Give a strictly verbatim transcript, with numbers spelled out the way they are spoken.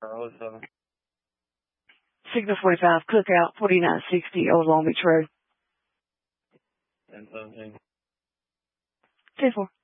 oh seven. Signal forty-five, Cookout, forty-nine sixty, Old Long Beach Road. ten seventeen. ten four.